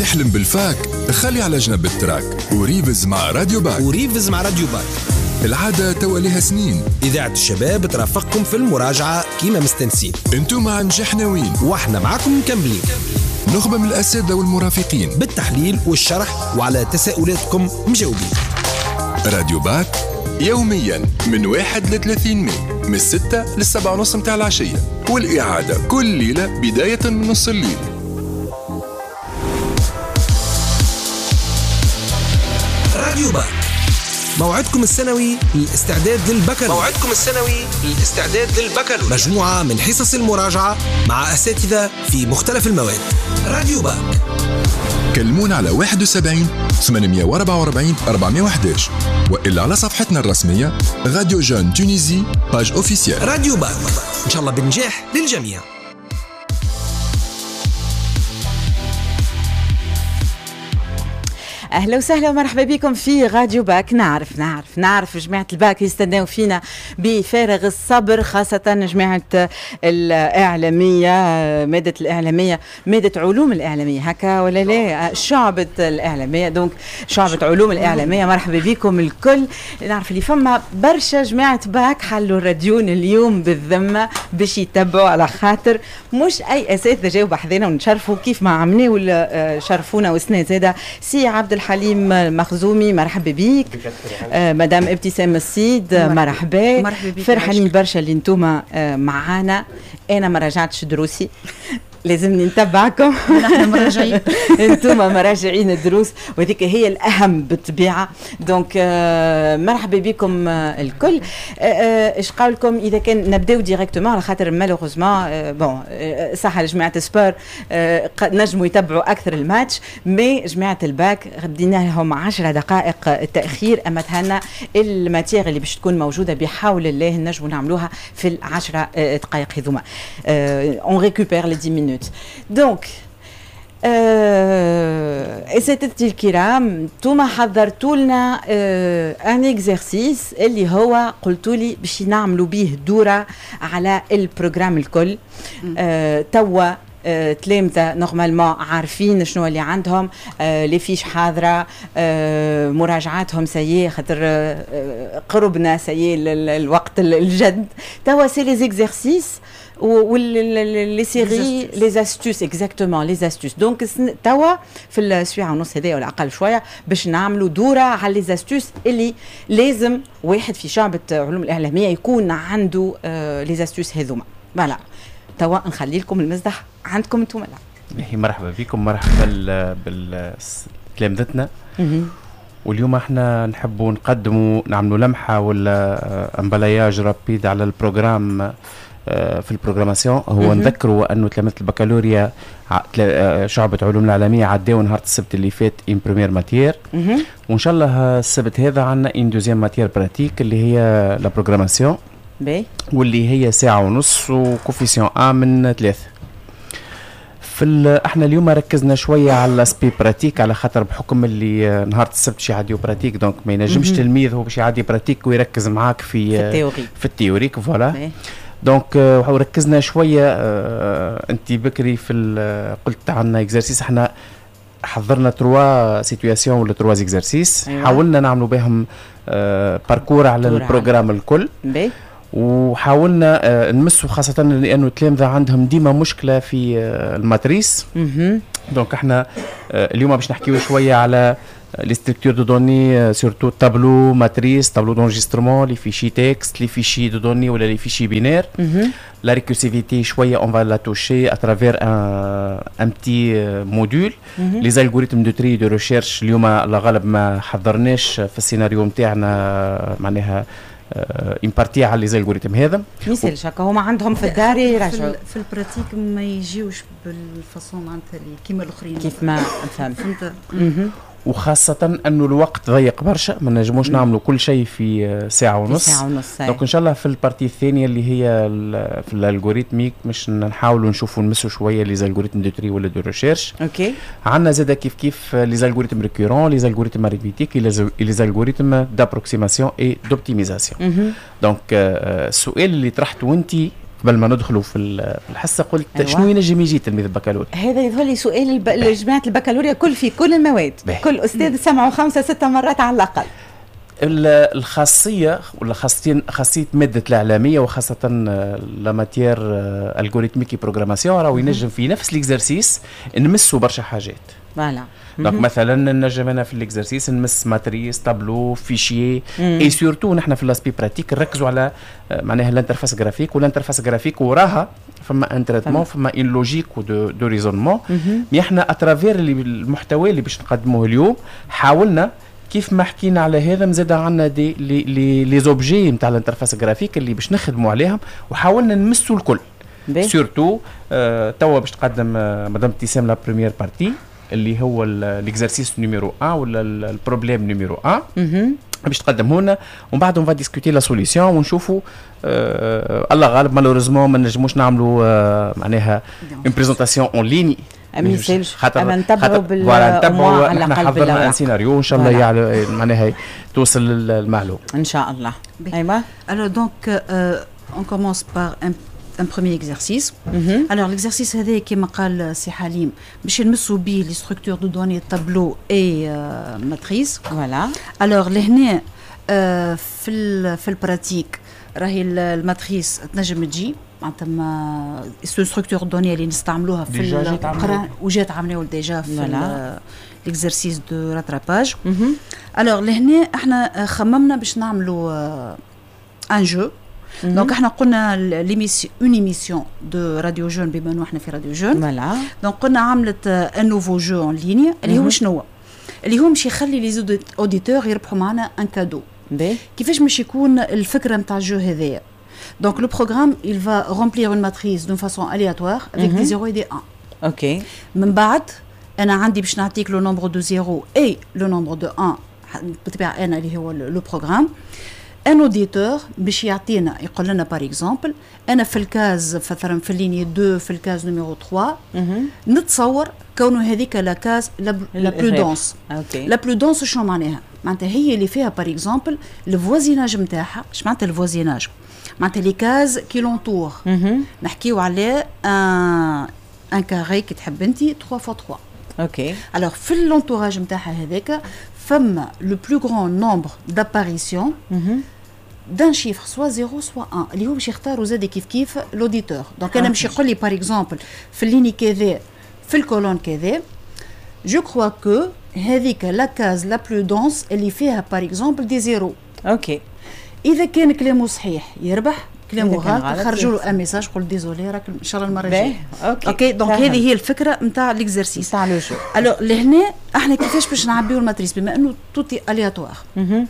تحلم بالفاك خلي على جنب التراك وريفز مع راديو باك. العادة توا لها سنين إذاعة الشباب ترافقكم في المراجعة كيما مستنسين. انتم مع نجحناوين واحنا معكم مكملين. نخبة من الأساتذة والمرافقين بالتحليل والشرح وعلى تساؤلاتكم مجاوبين. راديو باك يوميا من 1 ل 30 ماي من 6 ل 7:30 متاع العشية، والإعادة كل ليلة بداية من نص الليل. راديو باك موعدكم السنوي للاستعداد للبكالوريا. مجموعة من حصص المراجعة مع أساتذة في مختلف المواد. راديو باك كلمونا على 71 844 411 وإلا على صفحتنا الرسمية راديو جون تونيزي باج اوفيسيال. راديو باك إن شاء الله بنجاح للجميع. أهلا وسهلا ومرحبا بكم في راديو باك. نعرف جماعة الباك يستناو فينا بفارغ الصبر، خاصة جماعة الإعلامية، مادة الإعلامية، مادة علوم الإعلامية هكا ولا لا، شعبة الإعلامية، دونك شعبة علوم الإعلامية. مرحبا بكم الكل. نعرف اللي فما برشا جماعة باك حلوا الراديون اليوم بالذمة باش يتبعوا، على خاطر مش أي أساتذة جاوا بحذنا ونشرفوا كيف ما عملنا ولا شرفونا وسنا زادا. سي عبد الحليم مخزومي مرحبا بيك. مدام ابتسام السيد مرحبا. فرحانين برشا اللي انتوما معانا. انا ما راجعتش دروسي، لازمني نتبعكم. نحن مراجعين انتم مراجعين الدروس، وذيك هي الاهم بالطبيعه. دونك مرحبا بكم الكل. ايش قولكم اذا كان نبداو ديريكتومون، على خاطر مالوغوزمون بون صح جماعه سبور نجموا يتبعوا اكثر الماتش، مي جماعه الباك غدينا لهم 10 دقائق تاخير. اما تهنا الماتير اللي باش تكون موجوده بحول الله نجموا نعملوها في ال10 دقائق هذوما. اون ريكوبير لي 10 minutes. Donc اساتذتي الكرام، انتم حضرتوا لنا ان اكزرسيس اللي هو قلتوا لي باش نعملوا به دوره على البروجرام الكل. توا تلامذة نورمالمون عارفين شنو اللي عندهم، لي فيش حاضرة، مراجعاتهم سيء خاطر قربنا سيء الوقت الجد. توا سي لي زيكزرسيس لي سيري لي استوس اكزاكتومون لي استوس. دونك توا في الساعه ونص هذه ولا اقل شويه باش نعملوا دوره على لي استوس اللي لازم واحد في شعبة علوم الاعلاميه يكون عنده لي استوس هذوما. فوالا توا نخلي لكم المزدح عندكم انتم. لا مرحبا بكم، مرحبا بتلامذتنا. واليوم احنا نحبوا نقدموا نعملوا لمحه ولا امبلاياج رابيد على البروجرام في البروغراماسيون. هو نذكروا انه تلامذة البكالوريا شعبة علوم العالمية عداوا نهار السبت اللي فات ان بريمير ماتير، وان شاء الله السبت هذا عندنا ان دوزيام ماتير براتيك اللي هي لا بروغراماسيون، واللي هي ساعة ونص وكوفيسيون من 3. احنا اليوم ركزنا شويه على الاسبي براتيك، على خاطر بحكم اللي نهار السبت باش يعديو براتيك، دونك ما ينجمش تلميذ هو باش يعدي براتيك ويركز معاك في التيوريك. فوالا دونك وركزنا شويه. انت بكري قلت عندنا اكزرسيس، احنا حضرنا 3 سيتوياسيون ولا 3 اكزرسيس. حاولنا نعملوا بهم باركور على البروجرام الكل، وحاولنا نمسوا خاصة لأنه التلامذة عندهم ديما مشكلة في الماتريس. دونك احنا اليوم باش نحكيو شوية على لي ستركتور دو دوني، سورتو تابلو ماتريس، تابلو دونجسترمون، لي فيشي تكست، لي فيشي دو دوني ولا لي فيشي بينير. لا ريكورسيفيتي شوية اون فا لا توشي اترافير ان بتي موديول. لي زالغوريثم دو تري دو ريشيرش اليوم على غالب ما حضرناش في السيناريو نتاعنا، معناها امبارتي على لي زالغوريثم هذا. مثال شكا هما عندهم في الدار يراجعوا في البراتيك ما يجيوش بالفاصون معناتها كيما الاخرين كيف ما فهمت. وخاصة انه الوقت ضيق برشا، ما نجموش نعملوا كل شيء في ساعة ونص. دونك ان شاء الله في البارتي الثانية اللي هي في الالغوريثميك مش نحاولوا نشوفوا نمسوا شوية لي زالغوريثم دو تري ولا دو ريشيرش. اوكي عندنا زاده كيف لي زالغوريثم ريكورون، لي زالغوريثم اريثميتيك، لي زالغوريثم دابروكسيماسيون اي دوبتيميزاسيون. دونك السؤال اللي طرحته انت قبل ما ندخلوا في الحصه قلت أيوة. شنو ينجم يجي تلميذ البكالوريا؟ هذا يظهر لي سؤال لجماعه البكالوريا في كل المواد. باهي. كل استاذ سمعوا 5-6 مرات على الاقل. الخاصيه ولا خاصيه ماده الاعلاميه وخاصه لا ماتيير الجوريتميكي بروغراماسيون راهو ينجم في نفس الاكزرسيس نمسوا برشا حاجات. فوالا. دونك مثلا نجم انا في الاكزرسيس نمس ماتريس تابلو فيشيي اي سورتو نحن في لاسبي براتيك نركزوا على معناها الانترفاس جرافيك والانترفاس جرافيك وراها فما ان تريتمون فما ان لوجيك دو ريزونمون. مي احنا اترافير المحتوى اللي باش نقدموه اليوم حاولنا كيف ما حكينا على هذا مزاد عندنا دي لي زوبجي نتاع الانترفاس جرافيك اللي باش نخدموا عليهم وحاولنا نمسوا الكل. سورتو توا باش تقدم مدام ابتسام لا بروميير بارتي اللي هو الاكزرسيس نيميرو 1 ولا البروبليم نيميرو 1 باش تقدمه لنا ومن بعد اون فا ديسكوتي لا سوليسيون ونشوفوا الله غالب مالوريزمون ما نجموش نعملوا معناها اون بريزونطاسيون اون ليني خاطر نتبعوا على احنا حضرنا ان سيناريو وان شاء الله معناها توصل المعلومه ان شاء الله. ايوه. Alors donc on commence par un premier exercice. Alors l'exercice هذا كما قال سي حليم باش نمسوا به لي ستركتور دو دوني تابلو اي ماتريس. فوالا. alors لهنا في البراتيك راهي الماتريس تنجم تجي معناتها سو ستركتور دوني اللي نستعملوها في القراءة وجات عملوا ديجا في l'exercice de rattrapage. alors لهنا احنا خممنا باش نعملوا ان جو. دونك احنا قلنا اون ايميسيون دو راديو جون بما انه احنا في راديو جون. فوالا. دونك قلنا عملت ان نوفو جو اون ليني اللي هو شنو؟ اللي هو مش يخلي لي اوديتور يربحوا معنا ان كادو. كيفاش مش يكون الفكره نتاع الجو هذايا؟ Donc le programme, il va remplir une matrice d'une façon aléatoire avec des 0 et des 1. Ok. من بعد أنا عندي باش نعطيك le nombre de 0 et le nombre de 1 بتبع أنا اللي هو le programme. Un auditeur باش يعطينا يقول لنا par exemple أنا في الكاز مثلا في الليني 2 في الكاز نيميرو 3 نتصور كونه هذيك لا كاز لا بلو دونس. لا بلو دونس شنو معناها؟ معناتها هي اللي فيها par exemple الفوازيناج نتاعها. اش معناتها الفوازيناج؟ معناتها لي كاز كي لونتور نحكيو عليه ان كاري كي تحب انت 3 x 3. اوكي. alors في اللونتوراج نتاعها هذاك فما لو بلو غران نومبر داباريسيون d'un chiffre soit 0 soit 1 اللي هو باش يختاروا زاد كيف لوديتور. دونك انا مش يقول لي باغ اكزومبل في الليني كذا في الكولون كذا جو كخوا كو هذيك لا كاز لا بلو دونس اللي فيها باغ اكزومبل دي زيرو. اوكي. اذا كان كلامه صحيح يربح، كلامه غلط خرجوا له ان ميساج قول ديزولي راك ان شاء الله المره الجايه. اوكي دونك هذه هي الفكره نتاع ليكزرسيس تاع لو جو. الو لهنا احنا كيفاش باش نعبيو الماتريس بما انه توتي الياتوار.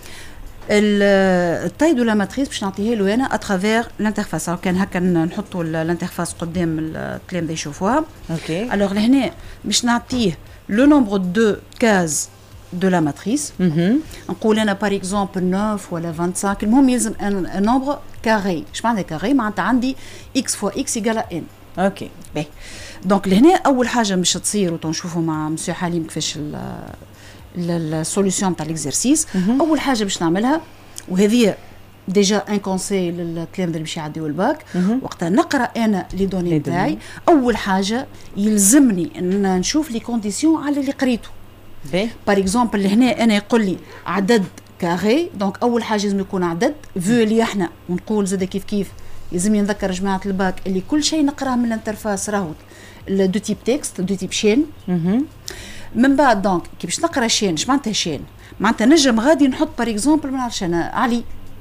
التاي دو لا ماتريس باش نعطيها له انا اترافير الانترفاس. كان هكا نحطوا الانترفاس قدام الكلام اللي يشوفوها. اوكي. الوغ لهنا باش نعطيه لو نومبر دو كاز de la matrice. نقول انا par exemple 9 ولا 25 المهم يلزم un nombre carré. اش معنى كاري؟ معناتها عندي x fois x égale à n. اوكي باهي. دونك لهنا اول حاجه مش تصير وتنشوفوا مع مسيو حليم كيفاش السوليوشن تاع ليكزرسيس. اول حاجه باش نعملها وهذه ديجا ان كونساي للكلام اللي باش يعديو الباك وقتها نقرا انا لي دوني تاعي. اول حاجه يلزمني ان نشوف لي كونديسيون على اللي قريته. باغ اكزومبل هنا انا يقول لي عدد كاري. دونك اول حاجه لازم يكون عدد فو اللي احنا ونقول زاد كيف لازم نذكر جماعه الباك اللي كل شيء نقراه من الانترفاس راهو دو تيب تكست دو تيب شين. من بعد دونك كي باش نقرا شين اش معناتها شين؟ معناتها نجم غادي نحط باغ اكزومبل ما نعرفش انا علي.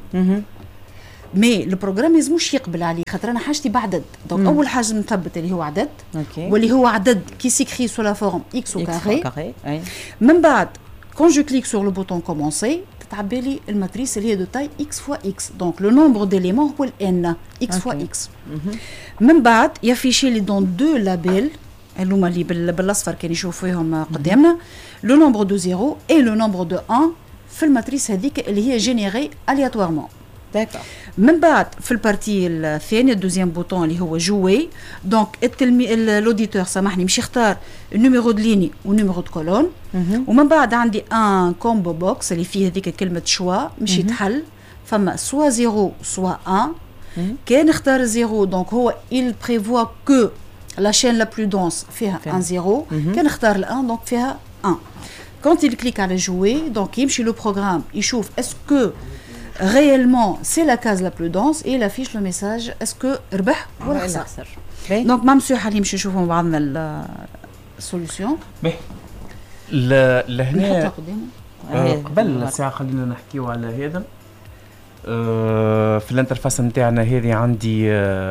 مي البروغرام لازموش يقبل عليه خاطر انا حاجتي بعدد. دونك اول حاجه نثبت اللي هو عدد. واللي هو عدد كي سيكري سو لا فورم اكس او كاري. من بعد كون جو كليك سور لو بوتون كومونسي تتعبي لي الماتريس اللي هي دو تاي اكس فوا اكس. دونك لو نومبر ديليمون هو الان اكس فوا اكس. من بعد يافيشي لي دون دو لابيل هما اللي بالاصفر كان يشوفوهم قدامنا لو نومبر دو 0 اي لو نومبر دو 1 في الماتريس هذيك اللي هي جينيري الياتوارمون. من بعد في البارتي الثانيه الدوزيام بوطون اللي هو جوي. دونك لوديتور سامحني مش يختار النيميرو دو ليني ونيميرو دو كولون. ومن بعد عندي ان كومبو بوكس اللي فيه هذيك كلمه شوا مش يتحل فما سوا 0 سوا 1. كان اختار زيرو دونك هو il prévoit que la chaîne la plus dense فيها un zéro كان اختار ال1 دونك فيها 1 quand il clique على jouer donc يمشي le programme يشوف est-ce que réellement c'est la case la plus dense et il affiche le message est-ce que ربح ولا خسر دونك مع مسيو حاليا نمشي نشوفوا مع بعضنا السوليوشن لهنا قبل الساعه خلينا نحكيو على هذا في الانترفاس نتاعنا هذه عندي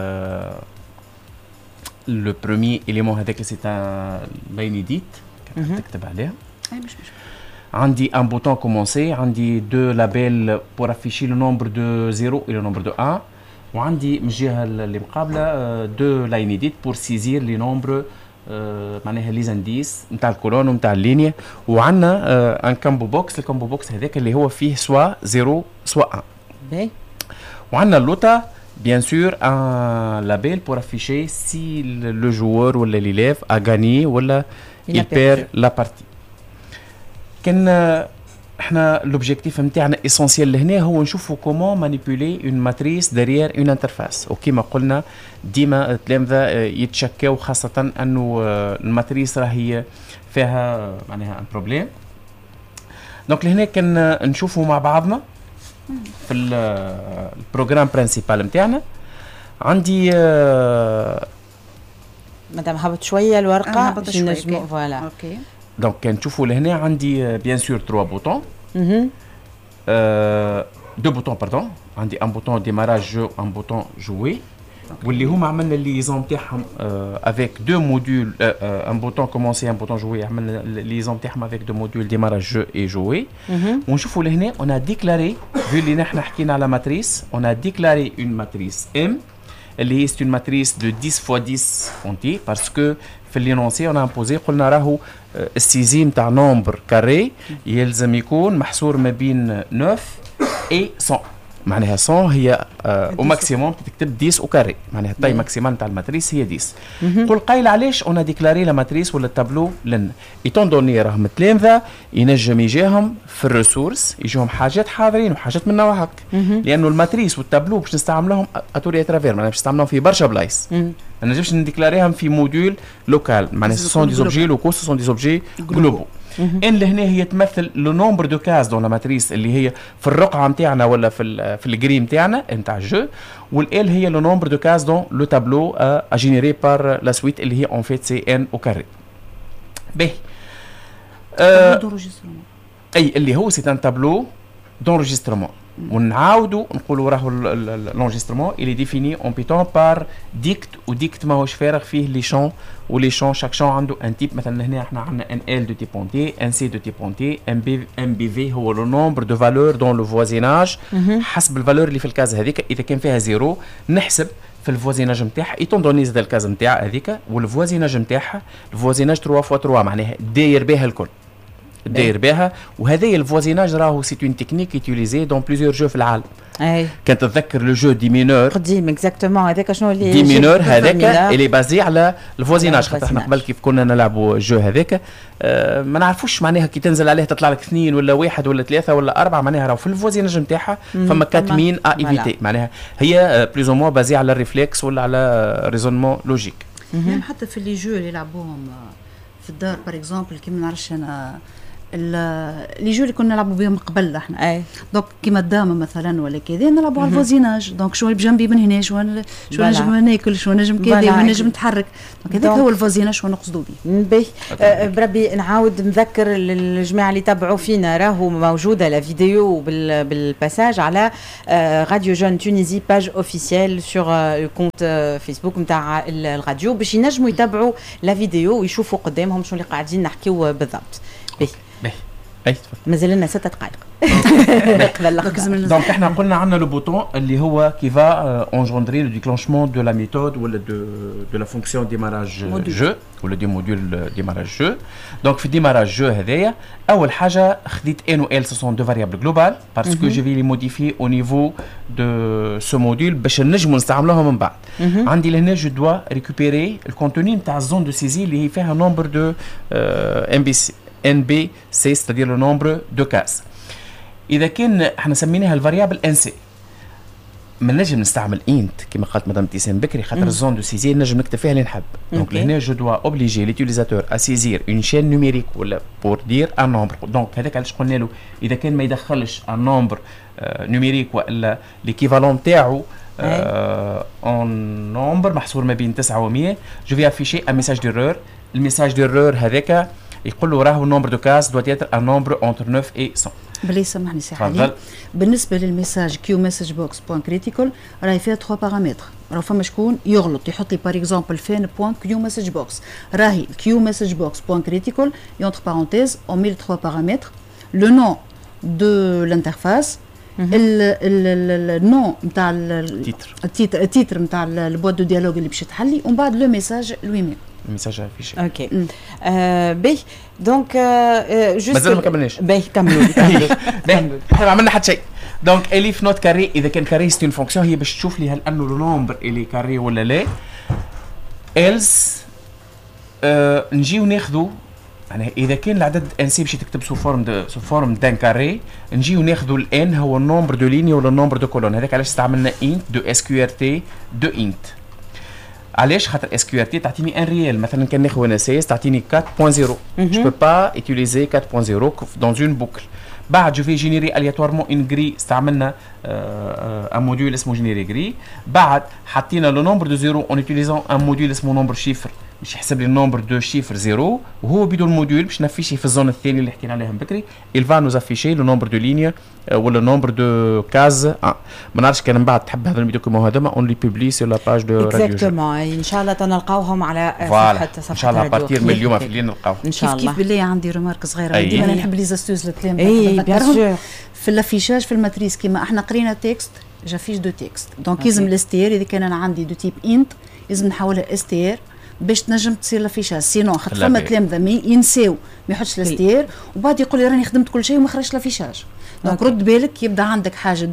لو بروميير إليمون هذاك سي ان لاين إديت تكتب عليها عندي un bouton commencer عندي deux labels pour afficher le nombre de 0 et le nombre de 1 وعندي من الجهه اللي مقابله deux لاين إديت pour saisir les nombres معناها لي زانديس نتاع الكولون ونتاع اللينيا وعندنا ان كامبو بوكس الكامبو بوكس هذاك اللي هو فيه سوا 0 سوا 1 وعندنا اللوطا bien sûr un label pour afficher si le joueur ou l'élève a gagné ou il perd la partie. كان احنا l'objectif نتاعنا essentiel لهنا هو نشوفوا comment manipuler une matrice derrière une interface. وكما قلنا ديما التلامذة يتشكوا خاصة انه الماتريس راهي فيها معناها un problème. donc لهنا كان نشوفوا مع بعضنا في البروجرام برينسيبال نتاعنا عندي مادام هبط شويه الورقه باش نجمو فوالا اوكي دونك كنشوفوا لهنا عندي بيان سور 3 بوطون دو بوطون باردون عندي ان بوطون ديماراج جو ان بوطون جوي واللي هما عملنا الليزون تاعهم افيك دو موديول ان بوطون كومونسي ان بوطون جوي عملنا الليزون تاعهم افيك دو موديول ديماراج جو اي جوي ونشوفوا لهنا اون ا ديكلاري في اللي نحن حكينا على ماتريس اون ا ديكلاري اون ماتريس ام اللي هي اون ماتريس دو 10 فوا 10 فونتي باسكو في اللينونسي اون امبوزي قلنا راهو السيزيم تاع نومبر كاري يلزم يكون محصور ما بين 9 اي 100 معناها 100 هي او ماكسيموم تكتب 10 او كاري معناها الطاي ماكسيمال تاع الماتريس هي 10 قول قايل علاش اون ديكلاري لا ماتريس ولا التابلو لنا ايتون دوني راهم تلامذه ينجم يجيهم في الريسورس يجيهم حاجات حاضرين وحاجات من نوع هك لانه الماتريس والتابلو باش نستعملهم اتوري ترافير معناها باش نستعملهم في برشا بلايص ما نجمش نديكلاريهم في موديول لوكال معناها سون دي اوبجي لوكو سون دي اوبجي جلوبو ان لهنا هي تمثل لو نومبر دو كاز دون لا ماتريس اللي هي في الرقعه نتاعنا ولا في الجري نتاعنا نتاع الجو والال هي لو نومبر دو كاز دون لو تابلو ا جينيري بار لا سويت اللي هي اون فيت سي ان او كاري باهي اي اللي هو سي ان تابلو d'enregistrement ونعاودوا نقولوا راهو l'enregistrement il est défini en Python par dict وديكت ماهوش فارغ فيه لي شون ولي شون شاك شون عنده ان تيب مثلا هنا احنا عندنا ان ال دو تيب اونتي ان سي دو تيب اونتي ان بي في هو لو نومبر دو فالور دون لو فوازيناج حسب الفالور اللي في الكاز هذيك اذا كان فيها زيرو نحسب في الفوازيناج نتاعها ايتون دوني زاد الكاز نتاع هذيك والفوازيناج نتاعها الفوازيناج 3 فوا 3 معناها داير بها الكل داير بها وهذه الفوازيناج راهو سي اون تكنيك يوتيليزي دون بليزيور جو في العالم اي كنت تتذكر لو جو دي مينور قديم اكزاكتومون هذاك شنو اللي دي مينور هذاك اللي بازي على الفوازيناج خاطر احنا قبل كيف كنا نلعبوا الجو هذاك ما نعرفوش معناها كي تنزل عليه تطلع لك 2 ولا 1 ولا 3 ولا 4 معناها راهو في الفوازيناج نتاعها فما 4 مين ا ايفيتي معناها هي بليز او موا بازي على الريفلكس ولا على ريزونمون لوجيك يعني حتى في لي جو اللي يلعبوهم في الدار بار اكزومبل كي ما نعرفش انا اللي جو اللي كنا نلعبوا بهم قبل احنا اي دونك كيما الدامه مثلا ولا كذا نلعبوا على الفوزيناج دونك شو بجنبي من هنا شو نجم ناكل شو نجم كذا ونجم نتحرك دونك هذاك هو الفوزيناج شو نقصدوا به باهي بربي نعاود نذكر الجماعه اللي تابعوا فينا راهو موجوده لا فيديو بالباساج على راديو جون تونيزي باج اوفيسيال سور كونت فيسبوك نتاع الراديو باش ينجموا يتابعوا لا فيديو ويشوفوا قدامهم شنو اللي قاعدين نحكيو بالضبط. باهي مازال لنا 6 دقائق قبل دونك احنا قلنا عندنا لو بوطون اللي هو كي فا انجوندري لو ديكلونشمون دو لا ميثود ولا دو لا فونكسيون ديماراج جو ولا دي موديول ديماراج جو دونك في ديماراج جو هذايا اول حاجه خديت ان و ال سو سون دو فاريابل جلوبال باسكو جو في لي موديفي او نيفو دو سو موديول باش نجموا نستعملوهم من بعد عندي لهنا جو دوا ريكوبيري الكونتوني نتاع الزون دو سيزي اللي هي فيها نومبر دو ام بي سي NB c'est-à-dire le nombre de cases. إذا كان احنا سميناها الفاريابل NC ما نجم نستعمل انت كما قالت مدام ابتسام بكري خاطر الزون دو سيزير نجم نكتب فيها اللي نحب. دونك لهنا جو دوا اوبليجي ليوتيليزاتور ا سيزير اون شين نوميريك ولا بور دير ان نومبر. دونك هذاك علاش قلنا له اذا كان ما يدخلش ان نومبر نوميريك والا ليكيفالون تاعو اون نومبر محصور ما بين 9 و100 جو في افيشي ان ميساج ديرور. الميساج ديرور هذاك يقول له راهو النومبر دو كاس دوت يتر ان نومبر اونتر 9 و 100. بلي سامحني سي علي، بالنسبه للميساج كيو مسج بوكس بوان كريتيكال راهي فيها 3 بارامتر. راه فما شكون يغلط يحط لي باغ اكزومبل فين بوان كيو مسج بوكس، راهي كيو مسج بوكس بوان كريتيكال entre parenthèses on met les 3 paramètres le nom de l'interface le nom نتاع التيتر نتاع البواد دو ديالوج اللي باش تحلي ومن بعد لو ميساج لوي الميساج افيشي. اوكي باهي دونك جوست مازال ما كملناش. باهي كملوا احنا ما عملنا حتى شيء. دونك اليف نوت كاري اذا كان كاري سي اون فونكسيون هي باش تشوف لي هل انه لو نومبر اللي كاري ولا لا. إلز نجيو ناخذوا يعني اذا كان العدد ان سي باش تكتب سو فورم دان كاري نجيو ناخذوا الان هو النومبر دو ليني ولا النومبر دو كولون. هذاك علاش استعملنا انت دو اس كيو ار تي دو انت. علاش خاطر اس كيو ار تي تعطيني ان ريال. مثلا كان ناخذ انا سيس تعطيني 4.0 je peux pas utiliser 4.0 dans une boucle. بعد جو في جينيري الياتوارمون ان جري استعملنا ان موديول اسمه جينيري جري. بعد حطينا لو نومبر دو زيرو اون يوتيليزون ان موديول اسمه نومبر شيفر باش يحسب لي النومبر دو شيفر زيرو وهو بدون الموديول باش نفيشي في الزون الثانيه اللي حكينا عليها من بكري. il va nous afficher le nombre de lignes ولا nombre de cases. ما نعرفش كان من بعد تحب هذا الدوكيمون هذا ما اون لي بوبلي سور لا باج دو راديو. اكزاكتومون ان شاء الله تنلقاوهم على صفحه ان شاء الله بارتير من اليوم في الليل نلقاو ان شاء الله. كيف بالله عندي ريمارك صغيره ديما نحب لي زاستوز الكلام اي بيان سور في الافيشاج في الماتريس كيما احنا قرينا تكست جافيش دو تكست دونك لازم الاستير اذا كان انا عندي دو تيب انت لازم نحولها استير باش تنجم تصير لافيشاج. سينو خاطر فما تلامذه ينساو ما يحطش الاستير وبعد يقول لي راني خدمت كل شيء وما خرجش لافيشاج. دونك رد بالك يبدا عندك حاجه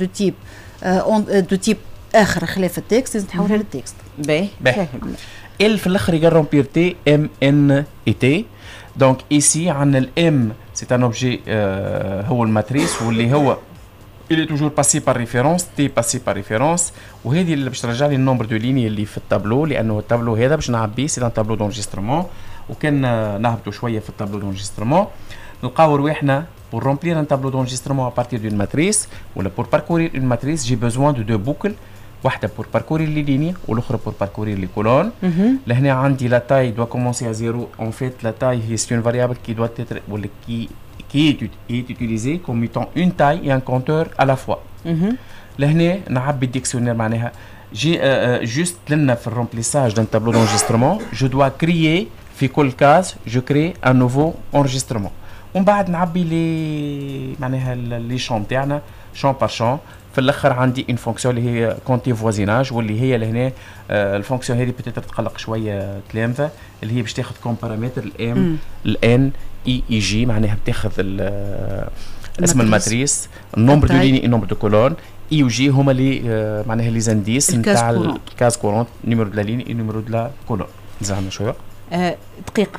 دو تيب اخر خلاف التكست لازم تحولها للتكست. باهي ال في الاخر يقرر بيرتي ام ان اي تي. دونك ايسي عندنا الام سي ان اوبجي هو الماتريس واللي هو il est toujours passé par référence t passé par référence وهذه اللي باش ترجع لي النومبر دو ليني اللي في التابلو لانه التابلو هذا باش نعبيه سي ان تابلو دونجسترمون. وكان نهبطوا شويه في التابلو دونجسترمون نلقاو رواحنا pour remplir un tableau d'enregistrement à partir d'une matrice ou pour parcourir une matrice j'ai besoin de deux boucles. واحدة pour parcourir les lignes والأخرى pour parcourir les colonnes. لهنا عندي la taille doit commencer à 0. En fait la taille c'est une variable qui doit être ou qui est utilisée comme étant une taille et un compteur à la fois. لهنا نعبي الديكسيونير معناها جي juste لنا في الرمبليساج d'un tableau d'enregistrement je dois créer في كل كاز je crée un nouveau enregistrement. ومن بعد نعبي لي معناها لي شون تاعنا شون بار شون. في الاخر عندي ان فونكسيون اللي هي كونتي فوازيناج واللي هي لهنا الفونكسيون هذه بتقدر تقلق شويه تلامذه اللي هي باش تاخذ كوم بارامتر الام الان اي اي جي معناها بتاخذ اسم الماتريس النومبر دو ليني النومبر دو كولون اي وجي هما اللي معناها لي زانديس نتاع الكاز كورونت نيميرو دو لا ليني نيميرو دو لا كولون. زعما شويه دقيقه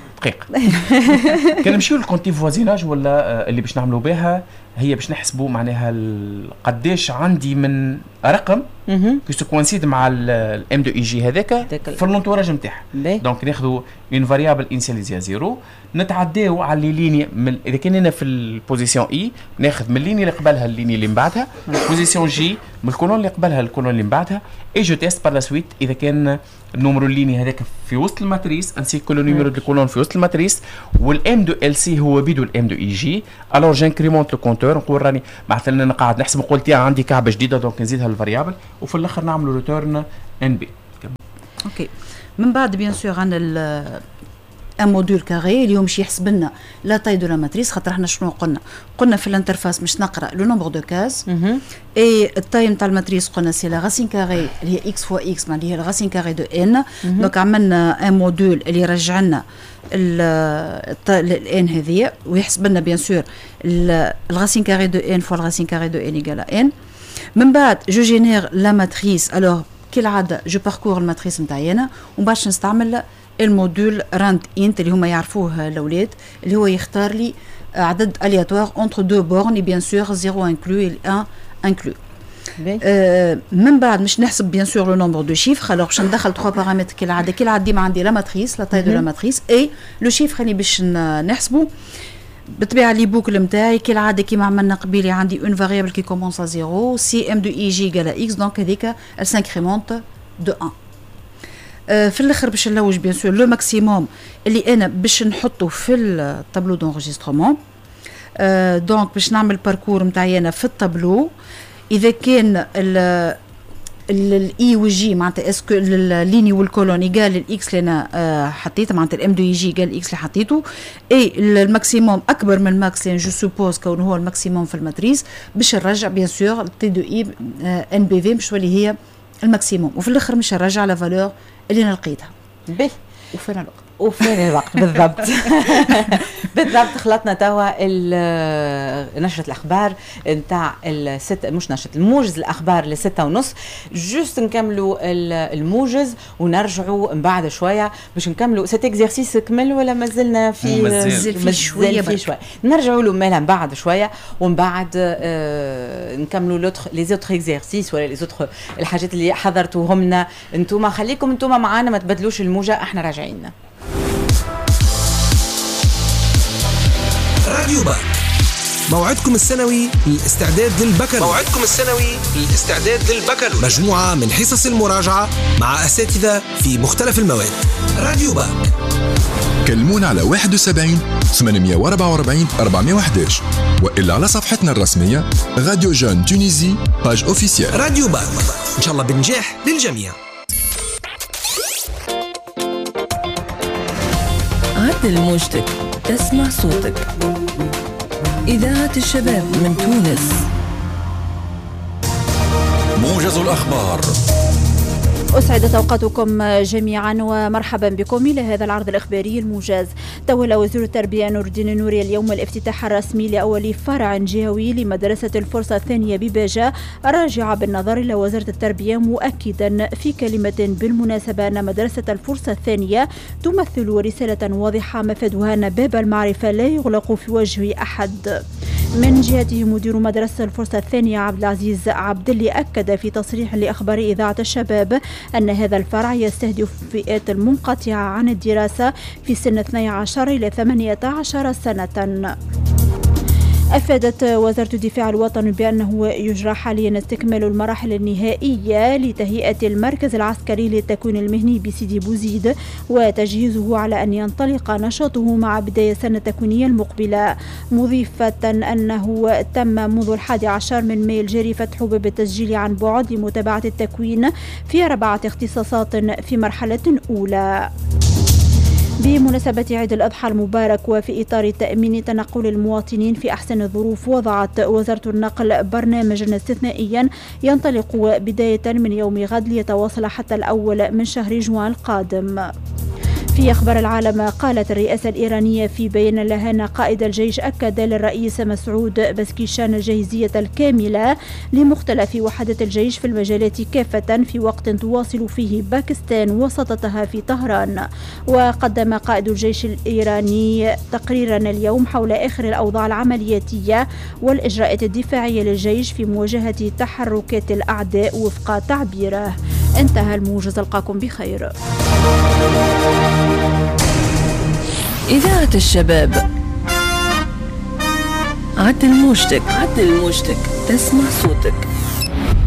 كان نمشيو للكونتي فوازيناج ولا اللي باش نعملوا بها هي باش نحسبوا معناها قداش عندي من رقم كي كوانسيد مع الام دو اي جي هذاك في الانتوراج نتاعها. دونك ناخذوا اون فاريابل انيسياليزيا زيرو نتعداو على لي ليني اذا كان انا في البوزيسيون اي ناخذ من الليني اللي قبلها الليني اللي من بعدها البوزيسيون جي من الكولون اللي قبلها الكولون اللي من بعدها اي جو تيست بار لا سويت اذا كان النومرو الليني هذاك في وسط الماتريس انسي كل نيميرو دو كولون في وسط الماتريس والام دو ال سي هو بدو الام دو اي جي. الوغ جانكريمونت لو كونتور نقول راني مثلا انا قاعد نحسب قلت عندي كعبه جديده دونك نزيدها الفاريابل وفي الاخر نعملوا ريتورن ان بي. اوكي من بعد بيان سور عندنا ان موديول كاري اليوم باش يحسب لنا لا تاي دو لا ماتريس خاطر احنا شنو قلنا في الانترفاس باش نقرا لو نومبر دو كاز اي التاي نتاع الماتريس قلنا سي لا راسين كاري اللي هي اكس فوا اكس اللي هي لا راسين كاري دو ان. دونك عملنا ان موديول اللي يرجع لنا الان هذه ويحسب لنا بيان سور الراسين كاري دو ان فوا الراسين كاري دو ان ايكال ان. من بعد جو جينير لا ماتريس الوغ كالعاده جو باركور الماتريس نتاعي انا ومن بعد نستعمل الموديول راند انت اللي هما يعرفوه الاولاد اللي هو يختار لي عدد الياتوار entre deux bornes et bien sûr 0 inclus et 1 inclus. من بعد مش نحسب بيان سور لو نومبر دو شيفر. الوغ باش ندخل 3 بارامتر كالعاده ديما عندي لا ماتريس لا تاي دو لا ماتريس اي لو شيفر اللي باش نحسبه. بالطبيعه لي بوكل نتاعي كالعاده كيما عملنا قبيله عندي اون فاريابل كي كومونس ا 0 سي ام دو اي جي ايكال اكس دونك هذيك ال سانكريمونت دو 1. في الاخر باش نلوج بيان سور لو ماكسيموم اللي انا باش نحطه في الطابلو دونجسترومون. دونك باش نعمل باركور نتاعي انا في الطابلو اذا كان الاي والجي معناتها اسكو الليني والكولون ايكال الاكس اللي انا حطيته معناتها الام دو اي جي ايكال الاكس اللي حطيته اي الماكسيموم اكبر من الماكس اللي جو سوبوز كون هو الماكسيموم في الماتريس باش نرجع بيان سور تي دو اي ان بي في باش تولي هي الماكسيموم. وفي الاخر مش نرجع لا فالور اللي انا لقيتها به وفين الوقت وفين الوقت بالضبط. بالضبط خلطنا توا نشرة الأخبار نتاع مش نشرة الموجز الأخبار ل6:30 جوست نكملوا الموجز ونرجعوا من بعد شوية باش نكملوا سيت اكزرسيس كمل ولا مازلنا في مازال شوية نرجعوا له مالا من بعد شوية ومن بعد نكملوا لي زوتر اكزرسيس ولا لي زوتر الحاجات اللي حضرتوهم لنا انتوما. خليكم انتوما معانا ما تبدلوش الموجة احنا راجعين. راديو باك موعدكم السنوي للاستعداد للبكالوريا مجموعة من حصص المراجعة مع أساتذة في مختلف المواد. راديو باك كلمونا على 71 844 411 وإلا على صفحتنا الرسمية راديو جون تونيزي باج اوفيسيال. راديو باك إن شاء الله بالنجاح للجميع. عدل موجتك تسمع صوتك. إذاعة الشباب من تونس. موجز الأخبار. أسعدت أوقاتكم جميعا ومرحبا بكم إلى هذا العرض الإخباري الموجز. تولى وزير التربية نور الدين النوري اليوم الافتتاح الرسمي لأول فرع جهوي لمدرسة الفرصة الثانية بباجة الراجعة بالنظر إلى وزارة التربية، مؤكدا في كلمة بالمناسبة أن مدرسة الفرصة الثانية تمثل رسالة واضحة مفادها أن باب المعرفة لا يغلق في وجه أحد. من جهته مدير مدرسة الفرصة الثانية عبد العزيز عبد اللي أكد في تصريح لأخبار إذاعة الشباب أن هذا الفرع يستهدف الفئات المنقطعة عن الدراسة في سن 12 إلى 18 سنة. أفادت وزارة الدفاع الوطني بأنه يجرى حاليا استكمال المراحل النهائية لتهيئة المركز العسكري للتكوين المهني بسيدي بوزيد وتجهيزه على أن ينطلق نشاطه مع بداية السنة التكوينية المقبلة، مضيفة أنه تم منذ 11 من مايو الجاري فتح باب التسجيل عن بعد لمتابعة التكوين في 4 اختصاصات في مرحلة أولى. بمناسبة عيد الأضحى المبارك وفي إطار تأمين تنقل المواطنين في أحسن الظروف، وضعت وزارة النقل برنامجا استثنائيا ينطلق بداية من يوم غد ليتواصل حتى الأول من شهر جوان القادم. في أخبار العالم، قالت الرئاسة الإيرانية في بيان لها أن قائد الجيش أكد للرئيس مسعود بسكيشان الجاهزية الكاملة لمختلف وحدات الجيش في المجالات كافة في وقت تواصل فيه باكستان وسطتها في طهران. وقدم قائد الجيش الإيراني تقريرا اليوم حول آخر الأوضاع العملياتية والإجراءات الدفاعية للجيش في مواجهة تحركات الأعداء وفق تعبيره. انتهى الموجز، ألقاكم بخير. إذاعة الشباب. عدل موجتك تسمع صوتك.